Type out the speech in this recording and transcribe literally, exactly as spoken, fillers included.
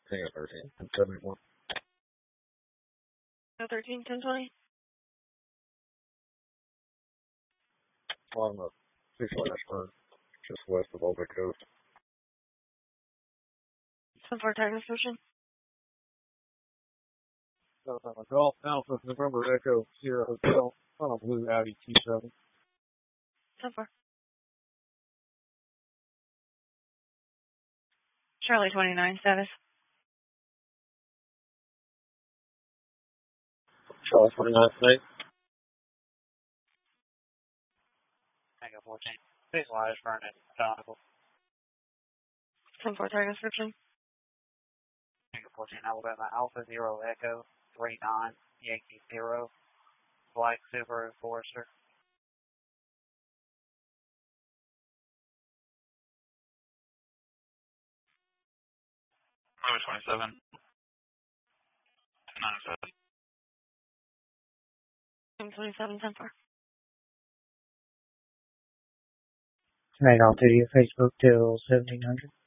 Hang on, thirteen. seventy-one. No, thirteen, ten twenty. On the six last turn, just west of Old Coast. ten four, Tiger Description. Uh, Golf Alpha November Echo Sierra Hotel on a blue Audi Q seven. ten four. Charlie twenty-nine, status. Charlie twenty-nine, Snake. Tango fourteen. Please wires burning. Donegal. ten four, Tiger Description. Tango fourteen, Alabama Alpha Zero Echo three nine Yankee Zero. Black Subaru Forester. Number twenty-seven. ten ninety-seven. twenty-seven, ten four. Right, I'll do your Facebook till seventeen hundred.